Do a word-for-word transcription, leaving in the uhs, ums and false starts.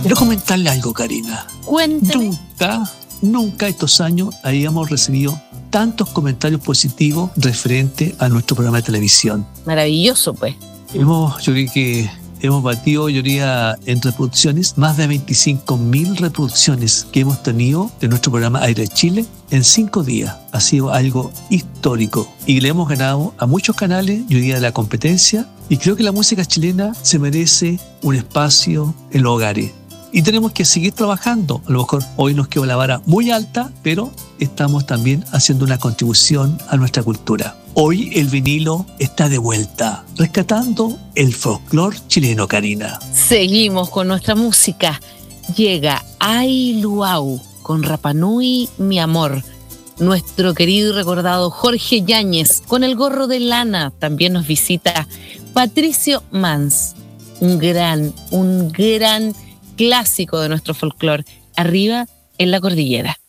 Quiero comentarle algo, Karina. Cuénteme. Nunca, nunca estos años habíamos recibido tantos comentarios positivos referente a nuestro programa de televisión. Maravilloso, pues. Hemos, yo creo que hemos batido, yo diría, en reproducciones, más de veinticinco mil reproducciones que hemos tenido de nuestro programa Aire Chile en cinco días. Ha sido algo histórico y le hemos ganado a muchos canales, yo diría, de la competencia, y creo que la música chilena se merece un espacio en los hogares. Y tenemos que seguir trabajando. A lo mejor hoy nos quedó la vara muy alta, pero estamos también haciendo una contribución a nuestra cultura. Hoy el vinilo está de vuelta, rescatando el folclore chileno, Karina. Seguimos con nuestra música. Llega Ai Luau con Rapa Nui, Mi Amor. Nuestro querido y recordado Jorge Yáñez con El Gorro de Lana. También nos visita Patricio Mans, un gran, un gran clásico de nuestro folclore, Arriba en la Cordillera.